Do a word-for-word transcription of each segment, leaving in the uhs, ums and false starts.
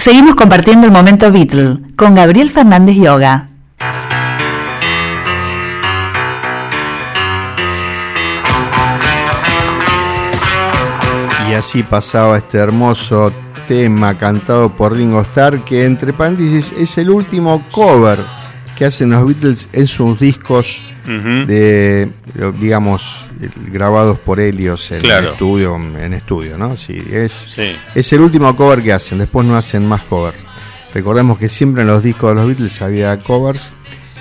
Seguimos compartiendo el momento Beatle con Gabriel Fernández Yoga. Y así pasaba este hermoso tema cantado por Ringo Starr, que entre paréntesis es el último cover que hacen los Beatles en sus discos, uh-huh. de, digamos, grabados por Helios en claro. estudio, en estudio, ¿no? Sí, es, sí. es el último cover que hacen, después no hacen más covers. Recordemos que siempre en los discos de los Beatles había covers,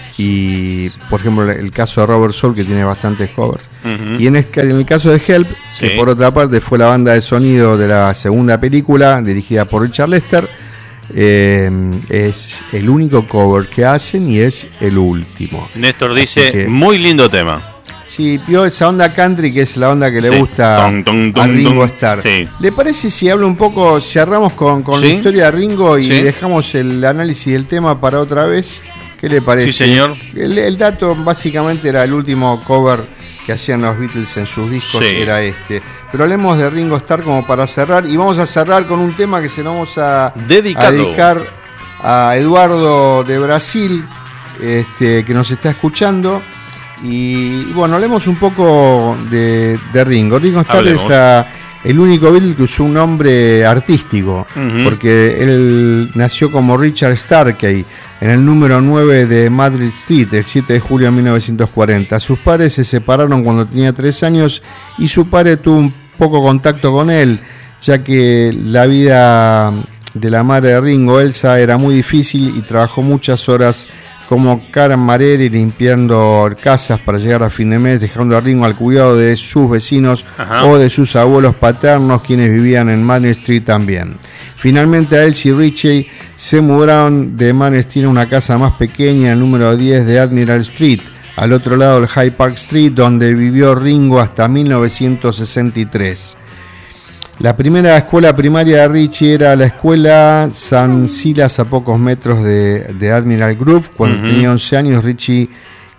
y por ejemplo el caso de Robert Soul, que tiene bastantes covers, uh-huh. y en el, en el caso de Help, sí. que por otra parte fue la banda de sonido de la segunda película, dirigida por Richard Lester, eh, es el único cover que hacen y es el último. Néstor dice, que, muy lindo tema. Sí, vio esa onda country, que es la onda que le sí. gusta ton, ton, ton, a Ringo Starr. Sí. ¿Le parece si hablo un poco, cerramos con, con ¿Sí? la historia de Ringo y ¿Sí? dejamos el análisis del tema para otra vez? ¿Qué le parece? Sí, señor. El, el dato básicamente era el último cover que hacían los Beatles en sus discos, sí. era este. Pero hablemos de Ringo Starr como para cerrar, y vamos a cerrar con un tema que se lo vamos a, a dedicar a Eduardo de Brasil, este, que nos está escuchando. Y, y bueno, hablemos un poco de, de Ringo. Ringo Starr hablemos. es la, el único Beatle que usó un nombre artístico, uh-huh. porque él nació como Richard Starkey en el número nueve de Madrid Street, el siete de julio de mil novecientos cuarenta. Sus padres se separaron cuando tenía tres años y su padre tuvo un poco contacto con él, ya que la vida de la madre de Ringo, Elsa, era muy difícil y trabajó muchas horas como camarera y limpiando casas para llegar a fin de mes, dejando a Ringo al cuidado de sus vecinos Ajá. o de sus abuelos paternos, quienes vivían en Madrid Street también. Finalmente, a Elsie y Richie se mudaron de Madrid Street a una casa más pequeña, el número diez de Admiral Street, al otro lado del Hyde Park Street, donde vivió Ringo hasta mil novecientos sesenta y tres. La primera escuela primaria de Richie era la escuela San Silas, a pocos metros de, de Admiral Grove. Cuando uh-huh. tenía once años, Richie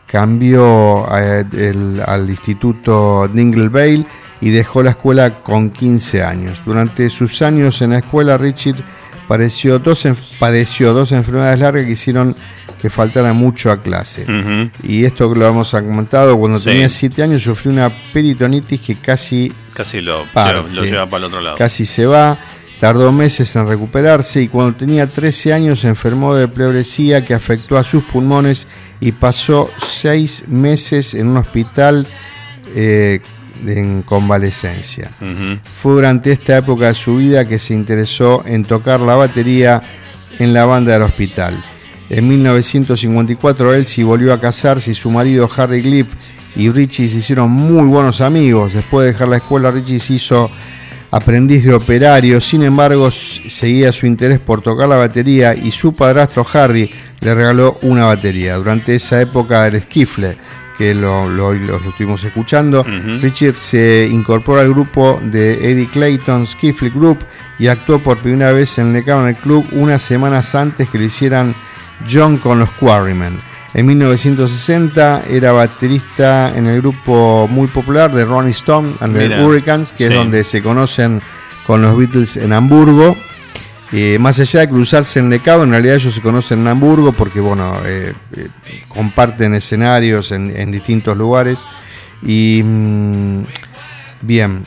cambió a, el, al instituto Dinglevale y dejó la escuela con quince años. Durante sus años en la escuela, Richie padeció dos, padeció dos enfermedades largas que hicieron que faltara mucho a clase. Uh-huh. Y esto lo hemos comentado, cuando sí. tenía siete años sufrió una peritonitis que casi, casi lo, parte, lo lleva para el otro lado. Casi se va, tardó meses en recuperarse, y cuando tenía trece años se enfermó de pleuresía que afectó a sus pulmones y pasó seis meses en un hospital eh, en convalecencia. Uh-huh. Fue durante esta época de su vida que se interesó en tocar la batería en la banda del hospital. En mil novecientos cincuenta y cuatro Elsie volvió a casarse y su marido Harry Glipp y Richie se hicieron muy buenos amigos. Después de dejar la escuela, Richie se hizo aprendiz de operario. Sin embargo, seguía su interés por tocar la batería y su padrastro Harry le regaló una batería. Durante esa época del skiffle, que lo, lo, lo, lo estuvimos escuchando, uh-huh. Richard se incorporó al grupo de Eddie Clayton Skiffle Group y actuó por primera vez en el Cavern Club unas semanas antes que lo hicieran John con los Quarrymen. En mil novecientos sesenta era baterista en el grupo muy popular de Rolling Stone and the Mira, Hurricanes, que sí. es donde se conocen con los Beatles en Hamburgo. Eh, más allá de cruzarse en el cabo, en realidad ellos se conocen en Hamburgo porque bueno, eh, eh, comparten escenarios en, en distintos lugares. Y mmm, bien,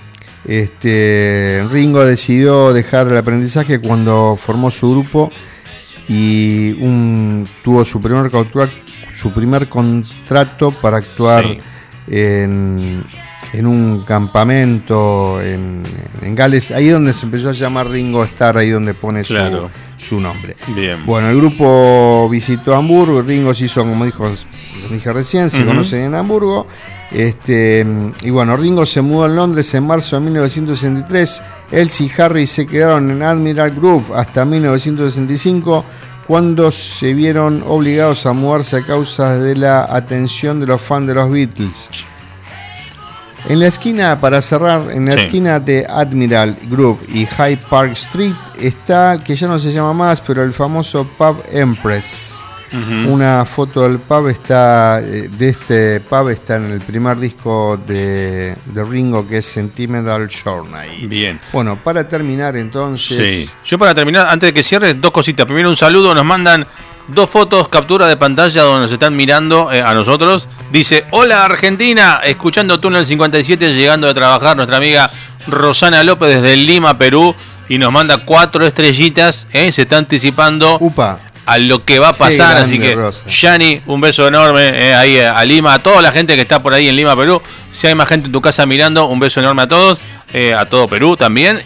este, Ringo decidió dejar el aprendizaje cuando formó su grupo y un, tuvo su primer, su primer contrato para actuar sí. en, en un campamento en, en Gales, ahí donde se empezó a llamar Ringo Starr, ahí donde pone claro. su, su nombre. Bien. Bueno, el grupo visitó Hamburgo, Ringo se hizo, como dijo, lo dije recién, se uh-huh. conocen en Hamburgo. Este, y bueno, Ringo se mudó a Londres en marzo de mil novecientos sesenta y tres. Elsie y Harry se quedaron en Admiral Grove hasta mil novecientos sesenta y cinco, cuando se vieron obligados a mudarse a causa de la atención de los fans de los Beatles. En la esquina, para cerrar, en la sí. esquina de Admiral Grove y Hyde Park Street está, que ya no se llama más, pero el famoso Pub Empress. Uh-huh. Una foto del pub está, de este pub está en el primer disco de, de Ringo, que es Sentimental Journey. Bien. Bueno, para terminar entonces... Sí. Yo para terminar, antes de que cierre, dos cositas. Primero un saludo, nos mandan dos fotos, captura de pantalla donde nos están mirando eh, a nosotros. Dice, hola Argentina, escuchando Túnel cincuenta y siete, llegando de trabajar, nuestra amiga Rosana López desde Lima, Perú, y nos manda cuatro estrellitas, eh, se está anticipando Upa. a lo que va a pasar, grande, así que Rosa. Yani, un beso enorme eh, ahí a Lima, a toda la gente que está por ahí en Lima, Perú. Si hay más gente en tu casa mirando, un beso enorme a todos, eh, a todo Perú también.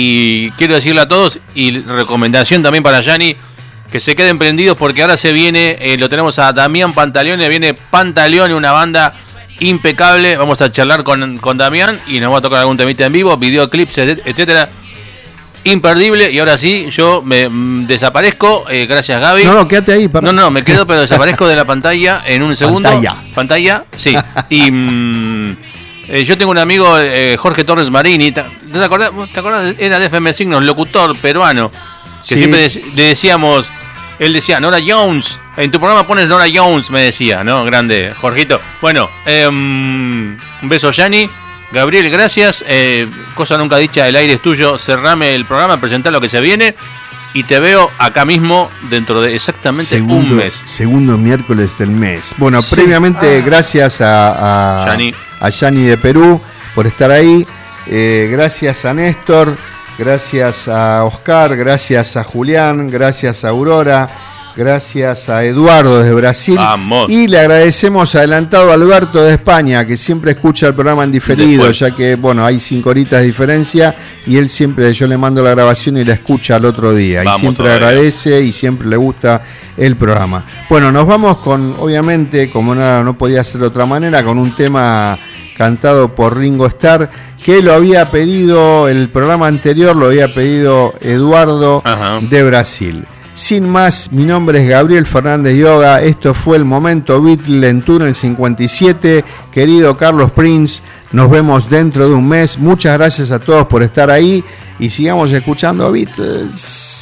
Y quiero decirle a todos, y recomendación también para Yani, que se queden prendidos porque ahora se viene, eh, lo tenemos a Damián Pantaleone, viene Pantaleone, una banda impecable. Vamos a charlar con, con Damián y nos va a tocar algún temita en vivo, videoclips, etcétera. Imperdible. Y ahora sí, yo me mm, desaparezco. Eh, gracias, Gaby. No, no, quédate ahí. Para... No, no, me quedo, pero desaparezco de la pantalla en un segundo. Pantalla. Pantalla, sí. Y mm, eh, yo tengo un amigo, eh, Jorge Torres Marini. ¿Te, te acordás? ¿Te acordás? Era de F M Signos, locutor peruano. Que sí. Siempre le decíamos, él decía, Nora Jones. En tu programa pones Nora Jones, me decía, ¿no? Grande, Jorgito. Bueno, eh, un beso, Yani. Gabriel, gracias. Eh, cosa nunca dicha, el aire es tuyo. Cerrame el programa, presentar lo que se viene. Y te veo acá mismo dentro de exactamente segundo, un mes. Segundo miércoles del mes. Bueno, sí. previamente, ah. gracias a, a, Yani. a Yani de Perú por estar ahí. Eh, gracias a Néstor. Gracias a Oscar. Gracias a Julián. Gracias a Aurora. Gracias a Eduardo desde Brasil. Vamos. Y le agradecemos adelantado a Alberto de España, que siempre escucha el programa en diferido, después. Ya que, bueno, hay cinco horitas de diferencia y él siempre, yo le mando la grabación y la escucha al otro día. Vamos, y siempre todavía. Agradece y siempre le gusta el programa. Bueno, nos vamos con, obviamente, como no, no podía ser de otra manera, con un tema cantado por Ringo Starr, que lo había pedido, el programa anterior lo había pedido Eduardo Ajá. de Brasil. Sin más, mi nombre es Gabriel Fernández Yoga. Esto fue el Momento Beatle en Túnel cincuenta y siete. Querido Carlos Prince, nos vemos dentro de un mes. Muchas gracias a todos por estar ahí y sigamos escuchando Beatles.